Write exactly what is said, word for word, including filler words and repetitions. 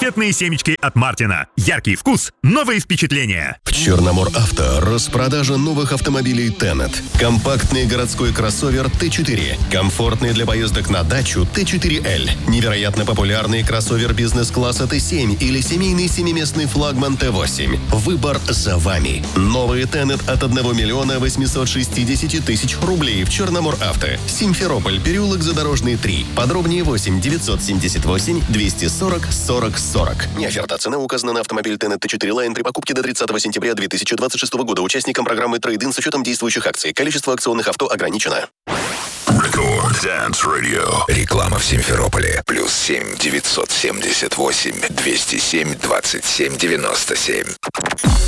Конфетные семечки от Мартина. Яркий вкус, новые впечатления. В Черномор Авто распродажа новых автомобилей Тенет. Компактный городской кроссовер Т четыре. Комфортный для поездок на дачу Т четыре Л. Невероятно популярный кроссовер бизнес-класса Т семь или семейный семиместный флагман Т восемь. Выбор за вами. Новый Тенет от одного миллиона восемьсот шестьдесят тысяч рублей в Черномор Авто. Симферополь, переулок Задорожный, три. Подробнее восемь девятьсот семьдесят восемь двести сорок сорок сорок. Не оферта. Цена указана на автомобиль Тенет Т четыре Line при покупке до тридцатого сентября две тысячи двадцать шестого года. Участникам программы Трейд-ин с учетом действующих акций. Количество акционных авто ограничено. Рекорд Dance Radio. Реклама в Симферополе. Плюс семь девятьсот семьдесят восемь двести семь двадцать семь девяносто семь.